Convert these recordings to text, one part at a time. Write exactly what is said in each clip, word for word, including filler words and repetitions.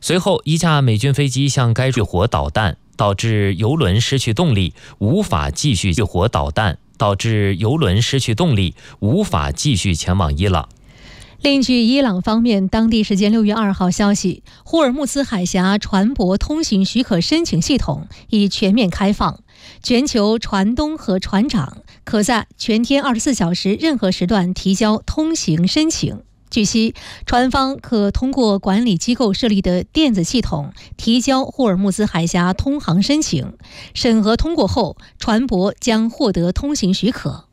随后，一架美军飞机向该坠火导弹，导致油轮失去动力，无法继续坠火导弹，导致油轮失去动力，无法继续前往伊朗。 另据伊朗方面当地时间六月二号消息，霍尔木兹海峡船舶通行许可申请系统已全面开放，全球船东和船长可在全天二十四小时任何时段提交通行申请。据悉，船方可通过管理机构设立的电子系统提交霍尔木兹海峡通航申请，审核通过后，船舶将获得通行许可。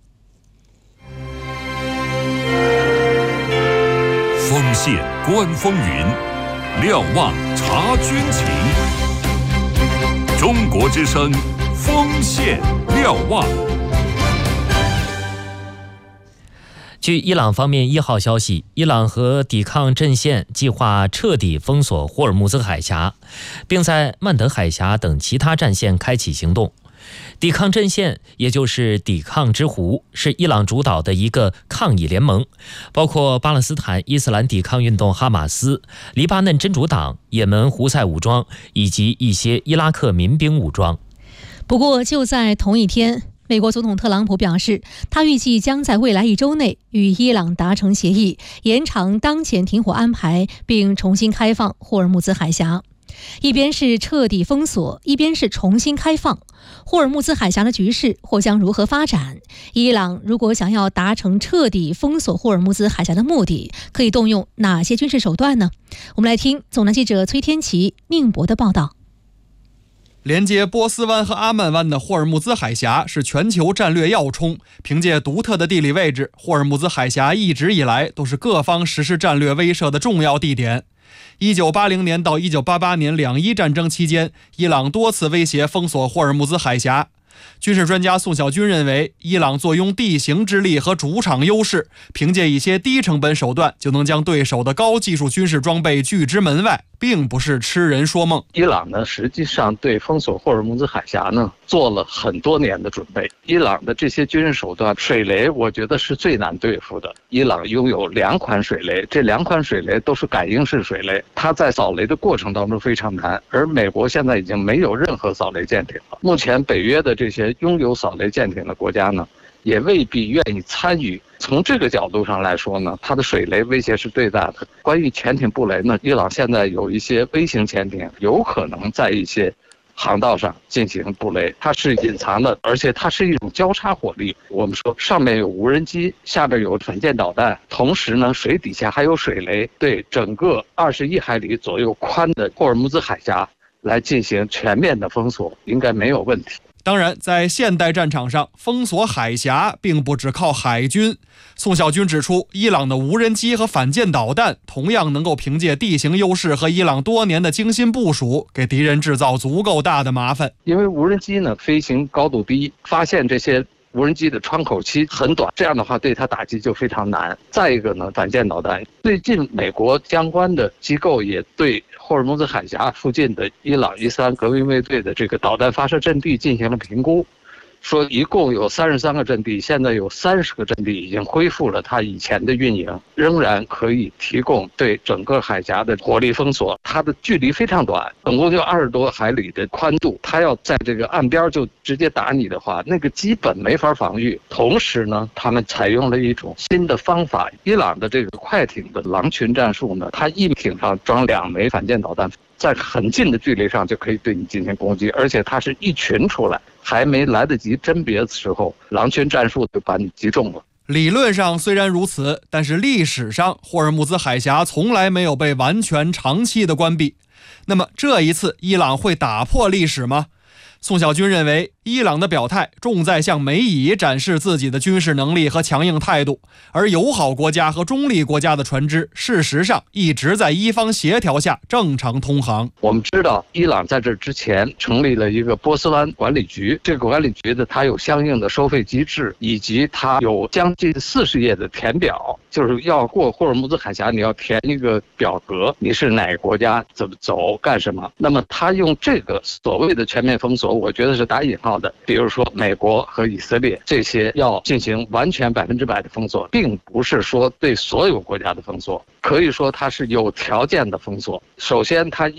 锋线观风云，瞭望察军情。中国之声，锋线瞭望。 据伊朗方面一号消息，伊朗和抵抗阵线计划彻底封锁霍尔木兹海峡，并在曼德海峡等其他战线开启行动。抵抗阵线，也就是抵抗之湖，是伊朗主导的一个抗议联盟，包括巴勒斯坦伊斯兰抵抗运动哈马斯、黎巴嫩真主党、也门胡塞武装以及一些伊拉克民兵武装。 不过，就在同一天，美国总统特朗普表示，他预计将在未来一周内与伊朗达成协议，延长当前停火安排，并重新开放霍尔木兹海峡。一边是彻底封锁，一边是重新开放，霍尔木兹海峡的局势或将如何发展？伊朗如果想要达成彻底封锁霍尔木兹海峡的目的，可以动用哪些军事手段呢？我们来听总台记者崔天琪、宁博的报道。 连接波斯湾和阿曼湾的霍尔木兹海峡是全球战略要冲，凭借独特的地理位置，霍尔木兹海峡一直以来都是各方实施战略威慑的重要地点。一九八零年到一九八八年两伊战争期间，伊朗多次威胁封锁霍尔木兹海峡。军事专家宋小军认为，伊朗坐拥地形之力和主场优势，凭借一些低成本手段就能将对手的高技术军事装备拒之门外，并不是痴人说梦。 伊朗呢，实际上对封锁霍尔木兹海峡呢做了很多年的准备。伊朗的这些军事手段，水雷我觉得是最难对付的。伊朗拥有两款水雷，这两款水雷都是感应式水雷，它在扫雷的过程当中非常难。而美国现在已经没有任何扫雷舰艇了。目前北约的这些拥有扫雷舰艇的国家呢，也未必愿意参与。从这个角度上来说呢，它的水雷威胁是最大的。关于潜艇布雷呢，伊朗现在有一些微型潜艇，有可能在一些航道上进行布雷，它是隐藏的，而且它是一种交叉火力。我们说上面有无人机，下面有反舰导弹，同时呢，水底下还有水雷，对整个二十一海里左右宽的霍尔木兹海峡来进行全面的封锁，应该没有问题。 当然，在现代战场上，封锁海峡并不只靠海军。宋小军指出，伊朗的无人机和反舰导弹同样能够凭借地形优势和伊朗多年的精心部署，给敌人制造足够大的麻烦。 因为无人机呢，飞行高度低，发现这些无人机的窗口期很短，这样的话对它打击就非常难。再一个呢，反舰导弹，最近美国相关的机构也对霍尔木兹海峡附近的伊朗伊斯兰革命卫队的这个导弹发射阵地进行了评估，说一共有三十三个阵地，现在有三十个阵地已经恢复了它以前的运营，仍然可以提供对整个海峡的火力封锁。它的距离非常短，总共就二十多海里的宽度，它要在这个岸边就直接打你的话，那个基本没法防御。同时呢，他们采用了一种新的方法，伊朗的这个快艇的狼群战术呢，它一艇上装两枚反舰导弹，在很近的距离上就可以对你进行攻击，而且它是一群出来，还没来得及甄别的时候，狼群战术就把你击中了。 理论上虽然如此，但是历史上霍尔木兹海峡从来没有被完全长期的关闭。那么这一次伊朗会打破历史吗？宋小军认为，伊朗的表态重在向美以展示自己的军事能力和强硬态度，而友好国家和中立国家的船只事实上一直在伊方协调下正常通航。 我们知道，伊朗在这之前成立了一个波斯湾管理局，这个管理局的它有相应的收费机制，以及它有将近四十页的填表，就是要过霍尔木兹海峡，你要填一个表格，你是哪个国家，怎么走，干什么。那么他用这个所谓的全面封锁，我觉得是打引号的。比如说美国和以色列这些要进行完全百分之百的封锁，并不是说对所有国家的封锁，可以说它是有条件的封锁。首先它